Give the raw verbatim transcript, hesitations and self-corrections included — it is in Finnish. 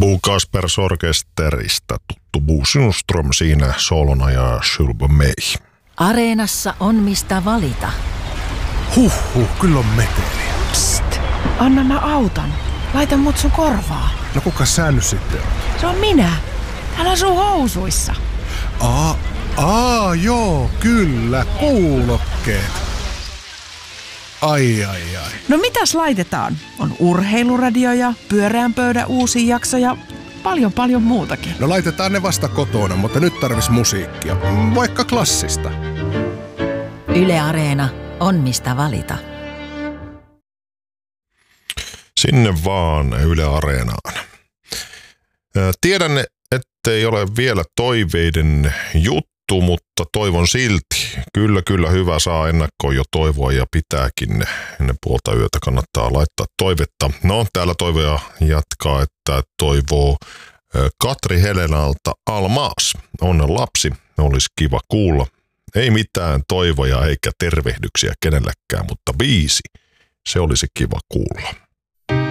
Bo Kaspers Orkesterista tuttu Bo Sundström siinä solona ja Sylbo Mei. Areenassa on mistä valita. Huhhuh, kyllä on meteliä. Psst, anna mä autan. Laita mut sun korvaa. No kuka sä nyt sitten on? Se on minä. Täällä on sun housuissa. Aa, aa, joo, kyllä, kuulokkeet. Ai, ai, ai. No mitäs laitetaan? On urheiluradio ja pyöreän pöydän uusi jakso ja paljon paljon muutakin. No laitetaan ne vasta kotona, mutta nyt tarvis musiikkia. Vaikka klassista. Yle Areena on mistä valita. Sinne vaan Yle Areenaan. Tiedän, ettei ole vielä toiveiden juttu, mutta toivon silti. Kyllä, kyllä hyvä saa ennakkoon jo toivoa ja pitääkin ennen puolta yötä kannattaa laittaa toivetta. No, täällä toivoja jatkaa, että toivoo Katri Helenalta Almaas. Onnen lapsi, olisi kiva kuulla. Ei mitään toivoja eikä tervehdyksiä kenellekään, mutta biisi, se olisi kiva kuulla.